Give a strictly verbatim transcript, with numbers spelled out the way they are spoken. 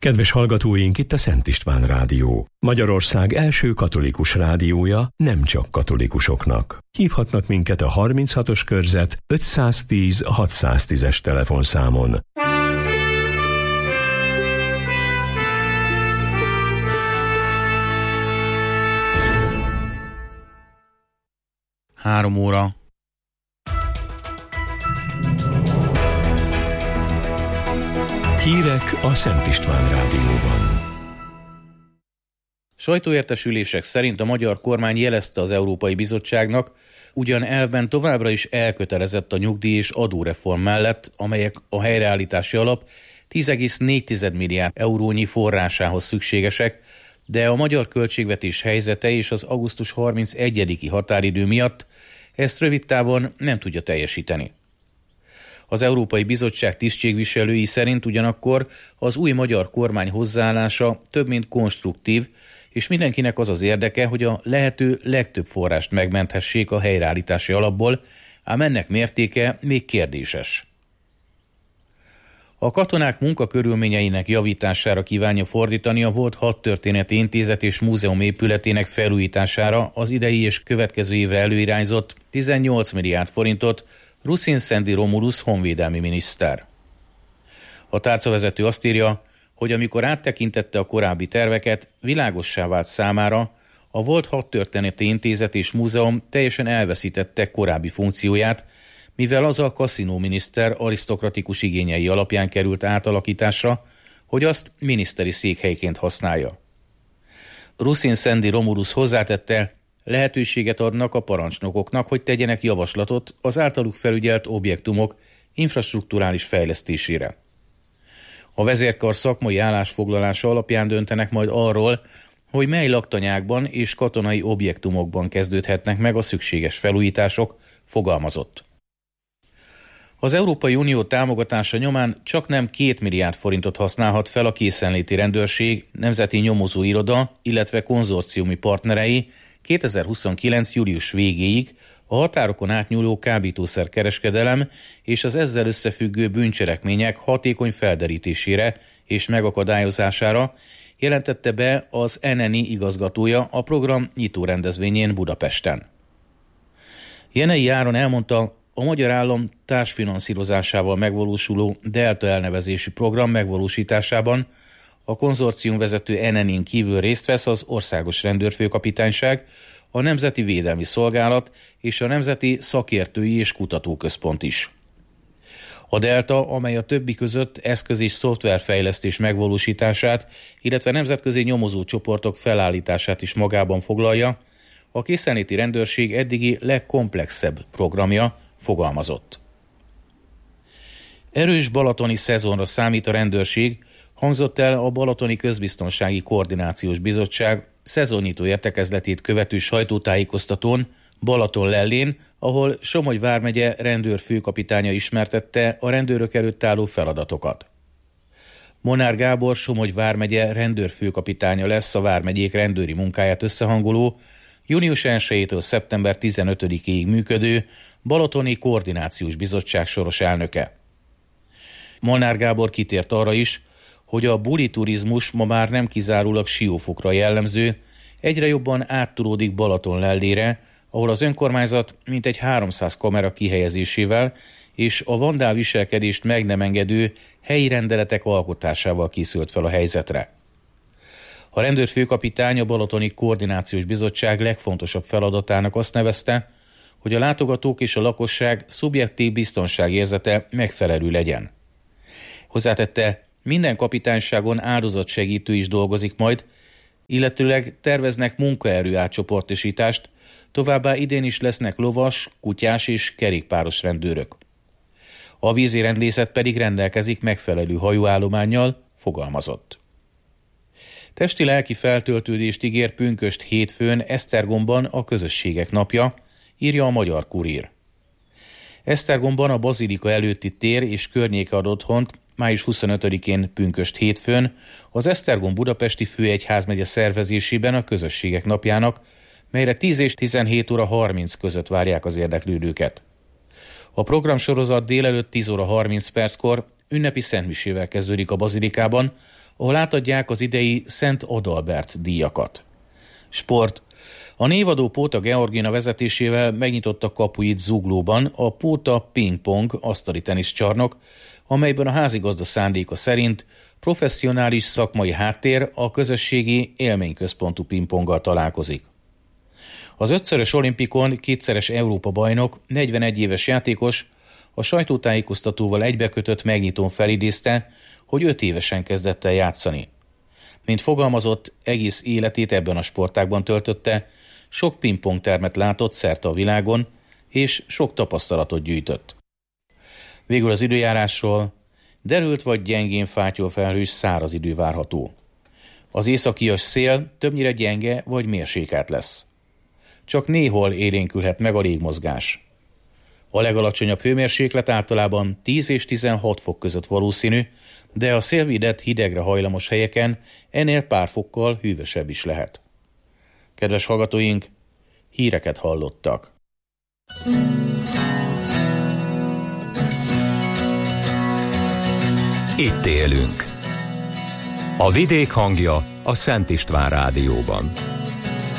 Kedves hallgatóink, itt a Szent István Rádió. Magyarország első katolikus rádiója nem csak katolikusoknak. Hívhatnak minket a harminchatos körzet ötszáztíz hatszáztízes telefonszámon. Három óra. Hírek a Szent István Rádióban. Sajtóértesülések szerint a magyar kormány jelezte az Európai Bizottságnak, ugyan elvben továbbra is elkötelezett a nyugdíj- és adóreform mellett, amelyek a helyreállítási alap tíz egész négy milliárd eurónyi forrásához szükségesek, de a magyar költségvetés helyzete és az augusztus harmincegyediki határidő miatt ezt rövid távon nem tudja teljesíteni. Az Európai Bizottság tisztségviselői szerint ugyanakkor az új magyar kormány hozzáállása több mint konstruktív, és mindenkinek az az érdeke, hogy a lehető legtöbb forrást megmenthessék a helyreállítási alapból, ám ennek mértéke még kérdéses. A katonák munkakörülményeinek javítására kívánja fordítani a volt Hadtörténeti Intézet és Múzeum épületének felújítására az idei és következő évre előirányzott tizennyolc milliárd forintot Rusin Szendi Romulus honvédelmi miniszter. A tárcavezető azt írja, hogy amikor áttekintette a korábbi terveket, világossá vált számára, a volt Hadtörténeti Intézet és Múzeum teljesen elveszítette korábbi funkcióját, mivel az a kaszinóminiszter arisztokratikus igényei alapján került átalakításra, hogy azt miniszteri székhelyként használja. Rusin Szendi Romulus hozzátette, lehetőséget adnak a parancsnokoknak, hogy tegyenek javaslatot az általuk felügyelt objektumok infrastrukturális fejlesztésére. A vezérkar szakmai állásfoglalása alapján döntenek majd arról, hogy mely laktanyákban és katonai objektumokban kezdődhetnek meg a szükséges felújítások, fogalmazott. Az Európai Unió támogatása nyomán csak nem két milliárd forintot használhat fel a készenléti rendőrség, nemzeti nyomozóiroda, illetve konzorciumi partnerei kétezer-huszonkilenc. július végéig a határokon átnyúló kábítószerkereskedelem és az ezzel összefüggő bűncselekmények hatékony felderítésére és megakadályozására, jelentette be az en en i igazgatója a program nyitó rendezvényén Budapesten. Jenei Áron elmondta, a magyar állam társfinanszírozásával megvalósuló Delta elnevezésű program megvalósításában a konzorcium vezető en en i-n kívül részt vesz az Országos Rendőrfőkapitányság, a Nemzeti Védelmi Szolgálat és a Nemzeti Szakértői és Kutatóközpont is. A Delta, amely a többi között eszköz- és szoftverfejlesztés megvalósítását, illetve nemzetközi nyomozócsoportok felállítását is magában foglalja, a készenléti rendőrség eddigi legkomplexebb programja, fogalmazott. Erős balatoni szezonra számít a rendőrség, hangzott el a Balatoni Közbiztonsági Koordinációs Bizottság szezonnyitó értekezletét követő sajtótájékoztatón Balatonlellén, ahol Somogy vármegye rendőrfőkapitánya ismertette a rendőrök előtt álló feladatokat. Molnár Gábor Somogy vármegye rendőrfőkapitánya lesz a vármegyék rendőri munkáját összehangoló, június elsejétől szeptember tizenötödikéig működő Balatoni Koordinációs Bizottság soros elnöke. Molnár Gábor kitért arra is, hogy a buli turizmus ma már nem kizárólag Siófokra jellemző, egyre jobban áttolódik Balatonlellére, ahol az önkormányzat mintegy háromszáz kamera kihelyezésével és a vandál viselkedést meg nem engedő helyi rendeletek alkotásával készült fel a helyzetre. A rendőrfőkapitány a Balatoni Koordinációs Bizottság legfontosabb feladatának azt nevezte, hogy a látogatók és a lakosság szubjektív biztonságérzete megfelelő legyen. Hozzátette, minden kapitányságon áldozatsegítő is dolgozik majd, illetőleg terveznek munkaerő átcsoportosítást, továbbá idén is lesznek lovas, kutyás és kerékpáros rendőrök. A vízirendészet pedig rendelkezik megfelelő hajóállománnyal, fogalmazott. Testi-lelki feltöltődést ígér pünkösd hétfőn Esztergomban a Közösségek napja, írja a Magyar Kurír. Esztergomban a Bazilika előtti tér és környéke ad otthont május huszonötödikén pünkösd hétfőn az Esztergom budapesti főegyházmegye szervezésében a Közösségek napjának, melyre tíz és tizenhét óra harminc között várják az érdeklődőket. A programsorozat délelőtt tíz óra harminc perckor ünnepi szentmisével kezdődik a Bazilikában, ahol átadják az idei Szent Adalbert díjakat. Sport. A névadó Póta Georgina vezetésével megnyitotta kapuit Zuglóban a Póta Ping-pong asztali teniszcsarnok, amelyben a házigazda szándéka szerint professzionális szakmai háttér a közösségi élményközpontú pingponggal találkozik. Az ötszörös olimpikon kétszeres Európa-bajnok, negyvenegy éves játékos a sajtótájékoztatóval egybekötött megnyitón felidézte, hogy öt évesen kezdett el játszani. Mint fogalmazott, egész életét ebben a sportágban töltötte, sok pingpongtermet látott szerte a világon, és sok tapasztalatot gyűjtött. Végül az időjárásról: derült vagy gyengén fátyol felhős száraz idő várható. Az északias szél többnyire gyenge vagy mérsékelt lesz. Csak néhol élénkülhet meg a légmozgás. A legalacsonyabb hőmérséklet általában tíz és tizenhat fok között valószínű, de a szélvédett hidegre hajlamos helyeken ennél pár fokkal hűvösebb is lehet. Kedves hallgatóink, híreket hallottak. Itt élünk. A vidék hangja a Szent István Rádióban.